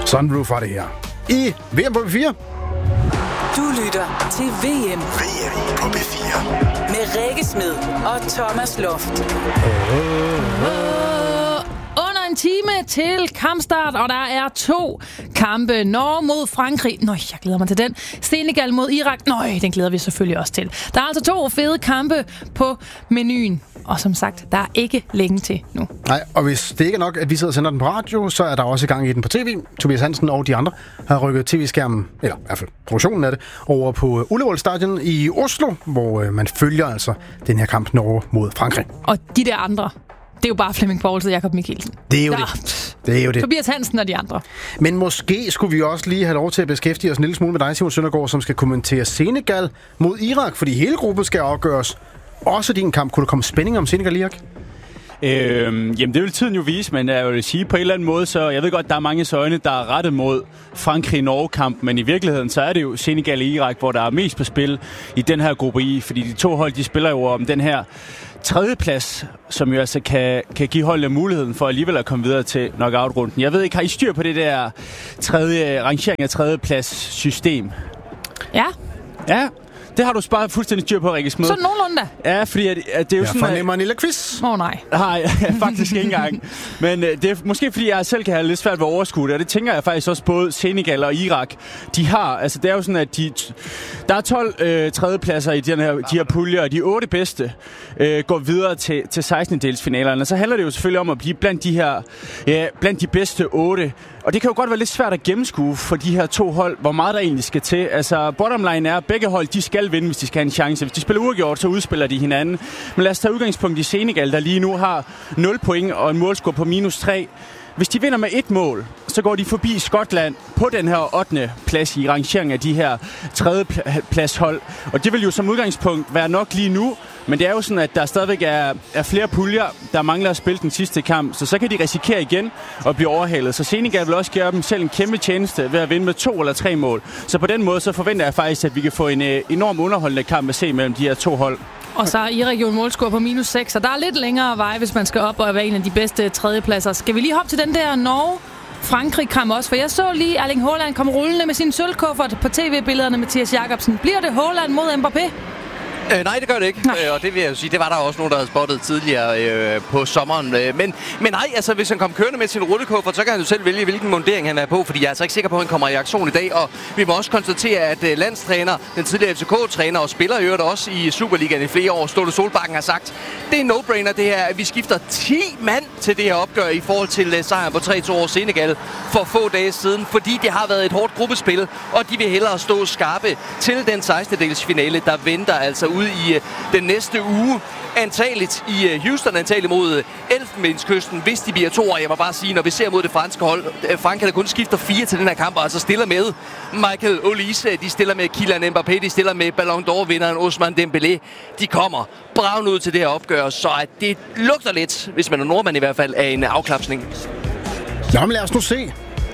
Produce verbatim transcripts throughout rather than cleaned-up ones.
Sunroof var det her. I V M på B fire. Du lytter til V M. V M på B fire. Med Rikke Smed og Thomas Loft. Under en time til kampstart, og der er to kampe. Norge mod Frankrig. Nøj, jeg glæder mig til den. Senegal mod Irak. Nøj, den glæder vi selvfølgelig også til. Der er altså to fede kampe på menuen. Og som sagt, der er ikke længe til nu. Nej, og hvis det ikke er nok, at vi sidder og sender den på radio, så er der også i gang i den på tv. Tobias Hansen og de andre har rykket tv-skærmen, eller i hvert fald produktionen af det, over på Ullevål Stadion i Oslo, hvor man følger altså den her kamp Norge mod Frankrig. Og de der andre, det er jo bare Flemming Poulsen og Jakob Mikkelsen. Det er jo der, det. Det er jo det. Tobias Hansen og de andre. Men måske skulle vi også lige have lov til at beskæftige os en lille smule med dig, Simon Søndergaard, som skal kommentere Senegal mod Irak, fordi hele gruppen skal afgøres. Også din kamp. Kunne der komme spænding om Senegal-Irak? Øhm, jamen det vil tiden jo vise, men jeg vil sige på en eller anden måde, så jeg ved godt, der er mange øjne, der er rettet mod Frankrig-Norge-kamp, men i virkeligheden så er det jo Senegal og Irak, hvor der er mest på spil i den her gruppe I, fordi de to hold, de spiller jo om den her tredjeplads, som jo altså kan, kan give holdene muligheden for alligevel at komme videre til knockout-runden. Jeg ved ikke, har I styr på det der tredje, rangering af tredjeplads-system? Ja. Ja. Det har du sparet fuldstændig styr på, Rikke Smed. Sådan nogenlunde da. Ja, fordi at, at det er jo jeg sådan... Jeg fornemmer en lille quiz. Åh oh, nej. Nej, faktisk ikke engang. Men uh, det er måske fordi, jeg selv kan have lidt svært ved at overskue det, og det tænker jeg faktisk også både Senegal og Irak. De har, altså det er jo sådan, at de, der er tolv øh, tredjepladser i den her, de her puljer, og de otte bedste øh, går videre til, til sekstende-delsfinalerne. Og så handler det jo selvfølgelig om at blive blandt de her, ja, blandt de bedste otte. Og det kan jo godt være lidt svært at gennemskue for de her to hold, hvor meget der egentlig skal til. Altså, bottom line er, at begge hold, de skal vinde, hvis de skal have en chance. Hvis de spiller uafgjort, så udspiller de hinanden. Men lad os tage udgangspunkt i Senegal, der lige nu har nul point og en målscore på minus tre. Hvis de vinder med et mål, så går de forbi Skotland på den her ottende plads i rangeringen af de her tredje plads hold. Og det vil jo som udgangspunkt være nok lige nu. Men det er jo sådan, at der stadigvæk er, er flere puljer, der mangler at spille den sidste kamp. Så så kan de risikere igen at blive overhalet. Så Senegal vil også gøre dem selv en kæmpe tjeneste ved at vinde med to eller tre mål. Så på den måde så forventer jeg faktisk, at vi kan få en øh, enorm underholdende kamp at se mellem de her to hold. Og så er Irak jo en målscore på minus seks, så der er lidt længere vej, hvis man skal op og være en af de bedste tredjepladser. Skal vi lige hoppe til den der Norge-Frankrig-kamp også? For jeg så lige Erling Haaland komme rullende med sin sølvkuffert på tv-billederne med Mathias Jacobsen. Bliver det Haaland mod Mbappé? Øh, nej, det gør det ikke. Øh, og det vil jeg jo sige, det var der også nogen, der havde spottet tidligere øh, på sommeren. Øh, men, men nej, altså hvis han kommer kørende med sin rullekuffert, så kan han jo selv vælge, hvilken mundering han er på, fordi jeg er altså ikke sikker på, at han kommer i aktion i dag. Og vi må også konstatere, at øh, landstræner, den tidligere F C K-træner og spiller i øvrigt også i Superligaen i flere år, Ståle Solbakken, har sagt, det er en no-brainer det her, at vi skifter ti mand til det her opgør i forhold til øh, sejren på tre to over Senegal for få dage siden, fordi det har været et hårdt gruppespil, og de vil hellere stå skarpe til den sekstende-delsfinale, der venter altså ud i uh, den næste uge. Antageligt i uh, Houston, antageligt mod uh, Elfenbenskysten, hvis de bliver to år. Jeg må bare sige, når vi ser mod det franske hold, uh, Frankrig, der kun skifter fire til den her kamp, og altså stiller med Michael Olise, de stiller med Kylian Mbappé, de stiller med Ballon d'Or-vinderen Ousmane Dembélé. De kommer bravende ud til det her opgør, så at det lugter lidt, hvis man er nordmand i hvert fald, af en afklapsning. Jamen lad os nu se.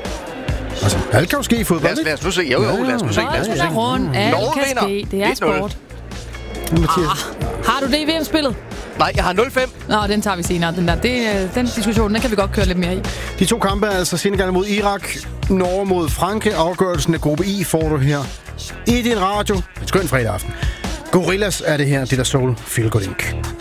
Altså, alt kan jo ske i fodbold, lad os, lad os nu se. Jo, jo, lad os nu se. Lad os nu se. Alt kan ske. Det er sport. Ah, har du det i V M-spillet? Nej, jeg har nul fem. Nå, den tager vi senere. Den, der. Det, den diskussion, den kan vi godt køre lidt mere i. De to kampe er altså Senegal mod Irak, Norge mod Frankrig. Afgørelsen af gruppe I får du her i din radio. En skøn fredag aften. Gorillas er det her, det der Soul Feel Good Incorporated.